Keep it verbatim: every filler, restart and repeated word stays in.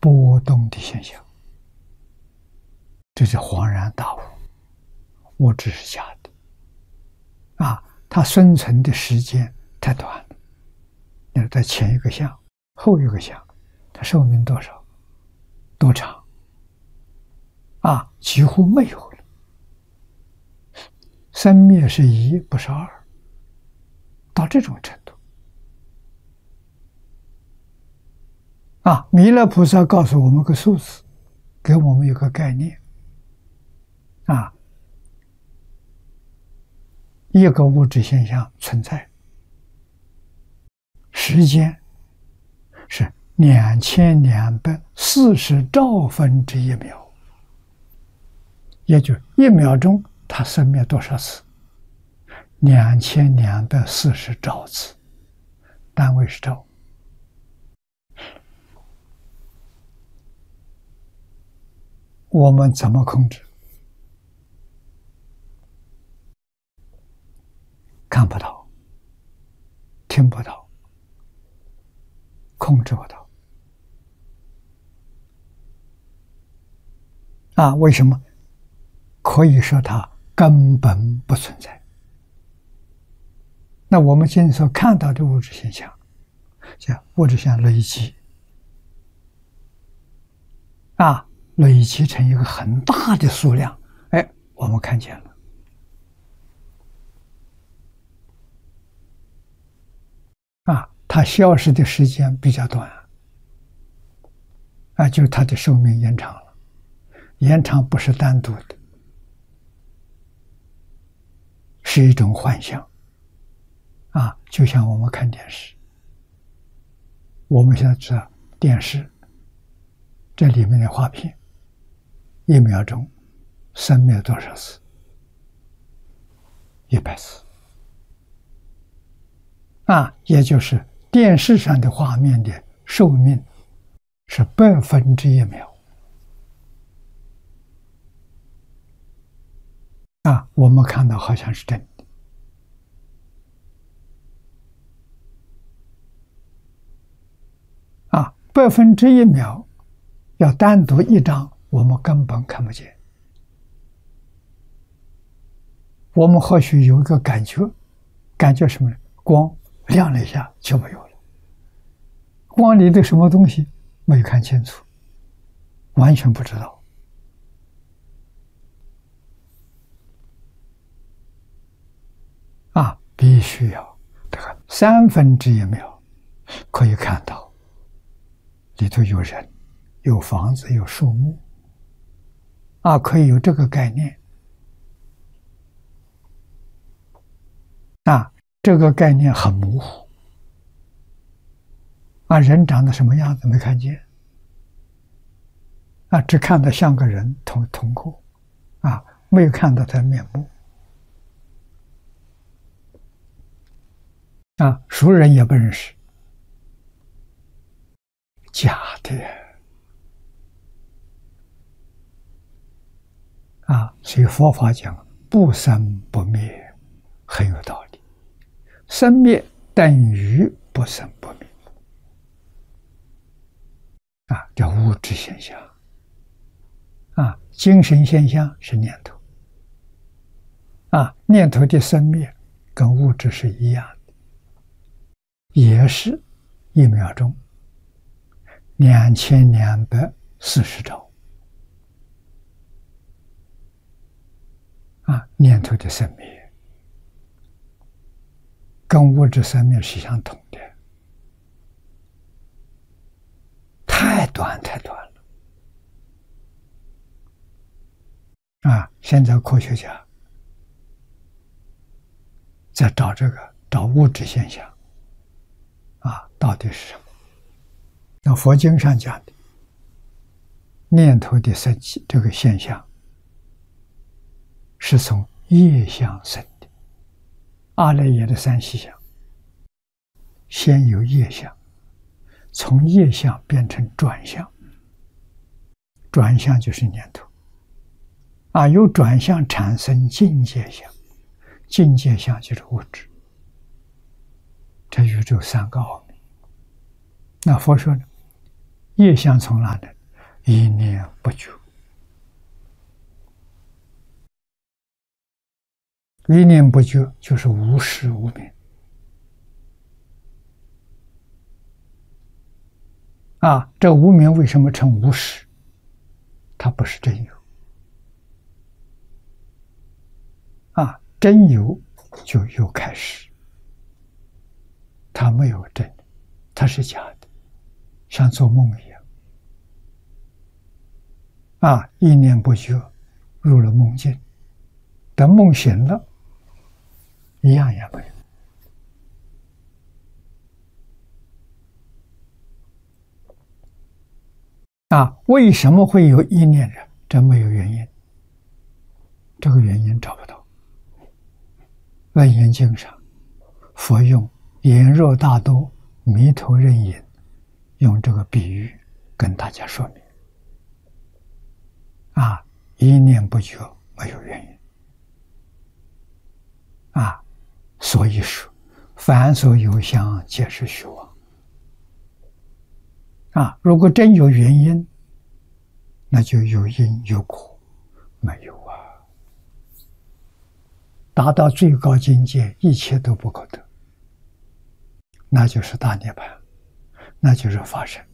波动的现象，这是恍然大悟。物质是假的啊，它生存的时间太短了。你看，在前一个相，后一个相，它寿命多少？多长？啊，几乎没有了。生灭是一，不是二，到这种程度。啊，弥勒菩萨告诉我们个数字，给我们一个概念。啊，一个物质现象存在，时间是两千两百四十兆分之一秒，也就是一秒钟它生灭多少次？两千两百四十兆次，单位是兆。我们怎么控制？看不到，听不到，控制不到。啊，为什么？可以说它根本不存在。那我们现在所看到的物质现象，叫物质现象累积，啊，累积成一个很大的数量，哎，我们看见了。啊，它消失的时间比较短，啊，就是它的寿命延长了。延长不是单独的，是一种幻象。啊，就像我们看电视，我们现在知道电视这里面的画片，一秒钟生灭多少次？一百次。啊，也就是电视上的画面的寿命是百分之一秒。啊，我们看到好像是真的。啊，百分之一秒要单独一张，我们根本看不见。我们或许有一个感觉，感觉什么呢？光亮了一下就没有了。光里的什么东西没有看清楚，完全不知道。啊，必须要这个三分之一秒可以看到里头有人、有房子、有树木，啊，可以有这个概念。啊，这个概念很模糊。啊，人长得什么样子没看见，啊，只看到像个人通通过，啊，没有看到他的面目。啊，熟人也不认识，假的。啊，所以佛法讲不生不灭，很有道理。生灭等于不生不灭。啊，叫物质现象。啊，精神现象是念头。啊，念头的生灭跟物质是一样的，也是一秒钟两千两百四十兆。啊，念头的生灭跟物质生灭是相同的，太短太短了。啊，现在科学家在找这个找物质现象，啊，到底是什么？那佛经上讲的念头的生起这个现象，是从业相生的。阿赖耶的三细相，先有业相，从业相变成转向，转向就是念头。啊，由转向产生境界相，境界相就是物质。这宇宙三个奥秘。那佛说呢，业相从哪来？ 一念不觉。一念不觉就是无始无明啊！这无明为什么称无始？它不是真有啊！真有就有开始，它没有真，它是假的，像做梦一样啊！一念不觉，入了梦境，等梦醒了，一样也没有。啊，为什么会有一念人？这没有原因，这个原因找不到。楞严经上，佛用眼若大多，迷头认影，用这个比喻跟大家说明。啊，一念不觉没有原因。啊，所以说，凡所有相，皆是虚妄。啊，如果真有原因，那就有因有果，没有啊。达到最高境界，一切都不可得，那就是大涅槃，那就是法身。